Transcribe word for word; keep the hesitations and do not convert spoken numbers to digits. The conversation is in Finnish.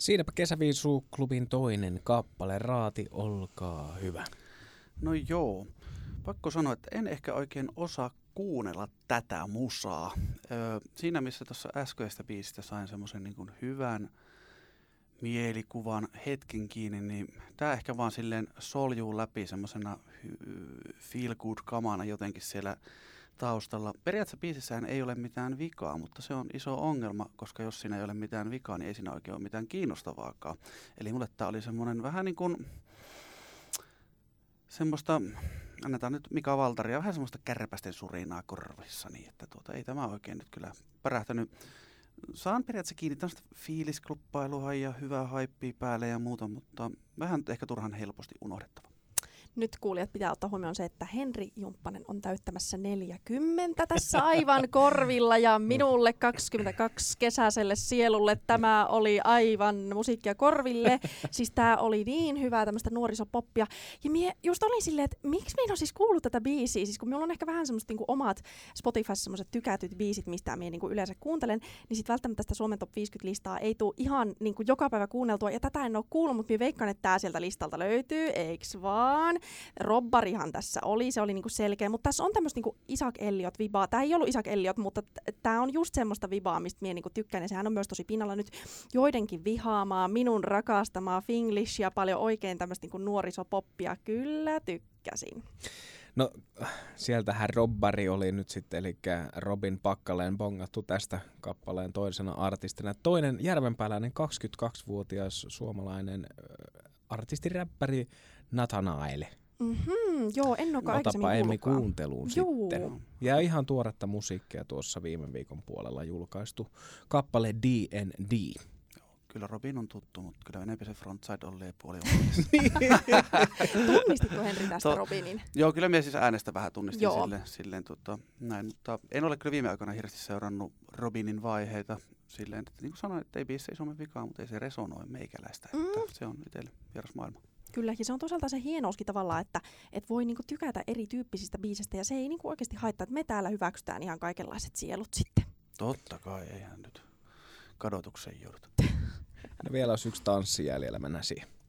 Siinäpä Kesäviisuklubin toinen kappale, Raati, olkaa hyvä. No joo, pakko sanoa, että en ehkä oikein osaa kuunnella tätä musaa. Öö, siinä missä tuossa äskeisestä biisistä sain semmoisen niin kuin hyvän mielikuvan hetken kiinni, niin tää ehkä vaan silleen soljuu läpi semmosena feel good kamana jotenkin siellä taustalla. Periaatteessa biisissähän ei ole mitään vikaa, mutta se on iso ongelma, koska jos siinä ei ole mitään vikaa, niin ei siinä oikein ole mitään kiinnostavaakaan. Eli mulle tää oli semmonen vähän niin kuin semmoista, annetaan nyt Mika Valtaria, vähän semmoista kärpästen surinaa korvissa, niin että tuota, ei tämä oikein nyt kyllä pärähtänyt. Saan periaatteessa kiinni tämmöistä fiiliskluppailuha ja hyvää haippia päälle ja muuta, mutta vähän ehkä turhan helposti unohdettava. Nyt kuulijat pitää ottaa huomioon se, että Henri Jumppanen on täyttämässä neljäkymmentä tässä aivan korvilla ja minulle kaksikymmentäkaksi kesäiselle sielulle tämä oli aivan musiikkia korville. Siis tää oli niin hyvää tämmöistä nuorisopoppia. Ja mie just olin silleen, että miksi minä en ole siis kuullut tätä biisiä? Siis kun minulla on ehkä vähän semmoiset niinku omat Spotifyssa semmoiset tykätyt biisit, mistä minä niinku yleensä kuuntelen, niin sit välttämättä tästä Suomen Top viisikymmentä-listaa ei tule ihan niinku joka päivä kuunneltua. Ja tätä en ole kuullut, mutta minä veikkaan, että tää sieltä listalta löytyy, eiks vaan? Robbarihan tässä oli, se oli niinku selkeä, mutta tässä on tämmöistä niinku Isaac Elliot-vibaa. Tämä ei ollut Isaac Elliot, mutta t- tämä on just semmoista vibaa, mistä minä niinku tykkään. Ja sehän on myös tosi pinnalla nyt joidenkin vihaamaa, minun rakastamaa Finglishia, paljon oikein tämmöistä niinku nuorisopoppia. Kyllä tykkäsin. No sieltähän Robbari oli nyt sitten, eli Robin Packalén bongattu tästä kappaleen toisena artistina. Toinen järvenpääläinen kaksikymmentäkaksivuotias suomalainen artistiräppäri Nathanael. Mm-hmm, joo, en ole aikaisemmin Emmi kuunteluun Juu. sitten. Ja ihan tuoretta musiikkia tuossa viime viikon puolella julkaistu kappale D and D. Kyllä Robin on tuttu, mutta kyllä enemmän se frontside ollee puoli on. Tunnistitko Henri tästä to, Robinin? Joo, kyllä minä siis äänestä vähän tunnistin joo. silleen, silleen tota, näin, mutta en ole kyllä viime aikoina hirveästi seurannut Robinin vaiheita silleen, että niin kuin sanoin, että ei biisi ei Suomen vikaa, mutta ei se resonoi meikäläistä, että mm. se on itselle vieras maailma. Kyllä, ja se on toisaalta se hienouskin tavallaan, että et voi niinku tykätä erityyppisistä biisistä, ja se ei niinku oikeasti haittaa, että me täällä hyväksytään ihan kaikenlaiset sielut sitten. Totta kai, eihän nyt kadotukseen jouduta. No vielä olisi yksi tanssi jäljellä, mennään siihen.